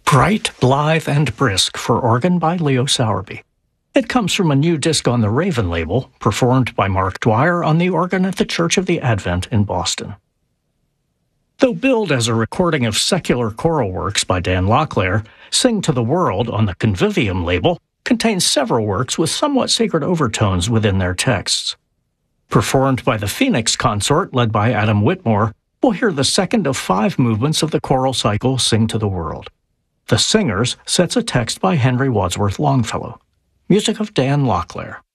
Bright, Blithe, and Brisk for organ by Leo Sowerby. It comes from a new disc on the Raven label, performed by Mark Dwyer on the organ at the Church of the Advent in Boston. Though billed as a recording of secular choral works by Dan Locklear, Sing to the World on the Convivium label contains several works with somewhat sacred overtones within their texts. Performed by the Phoenix Consort, led by Adam Whitmore, we'll hear the second of 5 movements of the choral cycle Sing to the World. The Singers sets a text by Henry Wadsworth Longfellow. Music of Dan Locklear.